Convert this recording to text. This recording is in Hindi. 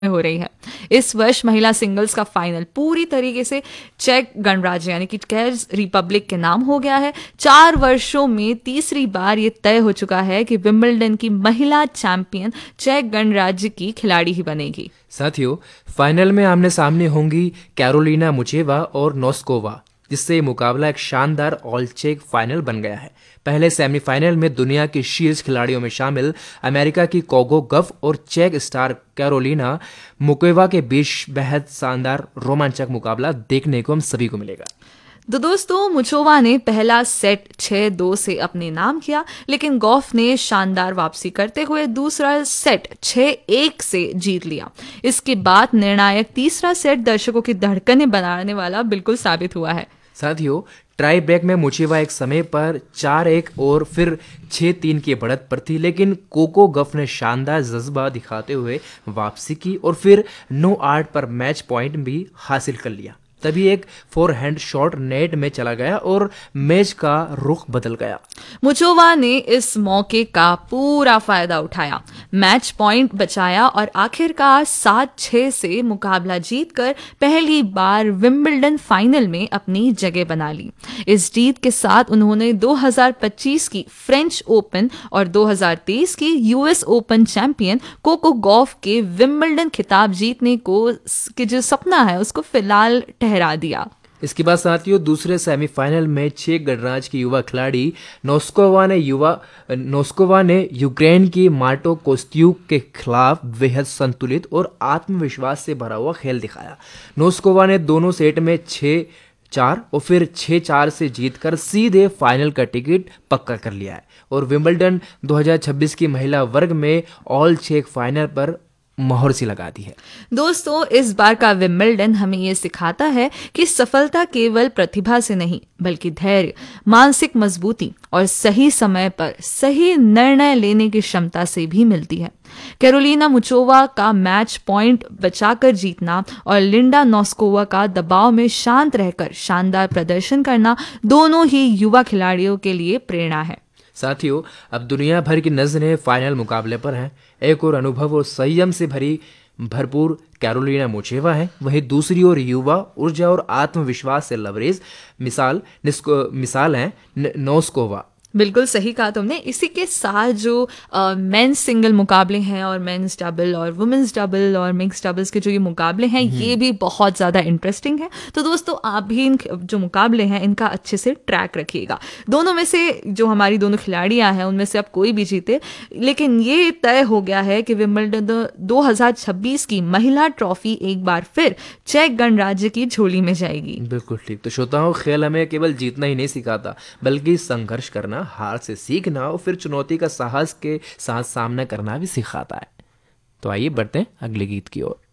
हो रही है। इस वर्ष महिला सिंगल्स का फाइनल पूरी तरीके से चेक गणराज्य यानी कि चेक रिपब्लिक के नाम हो गया है। 4 वर्षों में तीसरी बार ये तय हो चुका है कि विंबलडन की महिला चैंपियन चेक गणराज्य की खिलाड़ी ही बनेगी। साथियों, फाइनल में आमने सामने होंगी कैरोलिना मुचेवा और नोस्कोवा, जिससे ये मुकाबला एक शानदार ऑल चेक फाइनल बन गया है। पहले सेमीफाइनल में दुनिया के शीर्ष खिलाड़ियों में शामिल अमेरिका की कोको गफ और चेक स्टार कैरोलिना मुकोवा के बीच बेहद शानदार रोमांचक मुकाबला देखने को हम सभी को मिलेगा। तो दोस्तों, मुचोवा ने पहला सेट 6-2 से अपने नाम किया, लेकिन गॉफ ने शानदार वापसी करते हुए दूसरा सेट 6-1 से जीत लिया। इसके बाद निर्णायक तीसरा सेट दर्शकों की धड़कनें बनाने वाला बिल्कुल साबित हुआ है। साथियों, ट्राई ब्रेक में मुचेवा एक समय पर 4-1 और फिर 6-3 की बढ़त पर थी, लेकिन कोको गफ ने शानदार जज्बा दिखाते हुए वापसी की और फिर 9-8 पर मैच पॉइंट भी हासिल कर लिया। तभी एक फोरहैंड शॉट नेट में चला गया और मैच का रुख बदल गया। मुचोवा ने इस मौके का पूरा फायदा उठाया, मैच पॉइंट बचाया और आखिरकार 7-6 से मुकाबला जीतकर पहली बार विंबलडन फाइनल में अपनी जगह बना ली। इस जीत के साथ उन्होंने 2025 की फ्रेंच ओपन और 2023 की US open champion Coco Gauff के विंबलडन खिताब जीतने को के जो सपना है उसको फिलहाल ठहरा दिया। इसके बाद साथियों, दूसरे सेमीफाइनल में चेक गणराज्य की युवा खिलाड़ी नोस्कोवा ने यूक्रेन की मार्टो कोस्त्यूक के खिलाफ बेहद संतुलित और आत्मविश्वास से भरा हुआ खेल दिखाया। नोस्कोवा ने दोनों सेट में 6-4 और फिर 6-4 से जीतकर सीधे फाइनल का टिकट पक्का कर लिया है और विंबलडन 2026 की महिला वर्ग में ऑल चेक फाइनल पर मोहर सी लगा दी है। दोस्तों, इस बार का विंबलडन हमें ये सिखाता है कि सफलता केवल प्रतिभा से नहीं बल्कि धैर्य, मानसिक मजबूती और सही समय पर सही निर्णय लेने की क्षमता से भी मिलती है। कैरोलिना मुचोवा का मैच पॉइंट बचाकर जीतना और लिंडा नोस्कोवा का दबाव में शांत रहकर शानदार प्रदर्शन करना दोनों ही युवा खिलाड़ियों के लिए प्रेरणा है। साथियों, अब दुनिया भर की नजरें फाइनल मुकाबले पर हैं। एक और अनुभव और संयम से भरपूर कैरोलिना मुचेवा है, वहीं दूसरी ओर युवा ऊर्जा और आत्मविश्वास से लबरेज मिसाल है नोस्कोवा। बिल्कुल सही कहा तुमने। इसी के साथ जो मेंस सिंगल मुकाबले हैं और मेंस डबल और वुमेन्स डबल और मिक्स डबल्स के जो ये मुकाबले हैं ये भी बहुत ज़्यादा इंटरेस्टिंग है। तो दोस्तों, आप भी इन जो मुकाबले हैं इनका अच्छे से ट्रैक रखिएगा। दोनों में से जो हमारी दोनों खिलाड़ियां हैं उनमें से अब कोई भी जीते, लेकिन ये तय हो गया है कि विंबलडन 2026 की महिला ट्रॉफी एक बार फिर चेक गणराज्य की झोली में जाएगी। बिल्कुल ठीक। तो श्रोताओं, खेल हमें केवल जीतना ही नहीं सिखाता बल्कि संघर्ष करना, हार से सीखना और फिर चुनौती का साहस के साथ सामना करना भी सिखाता है। तो आइए बढ़ते हैं अगले गीत की ओर।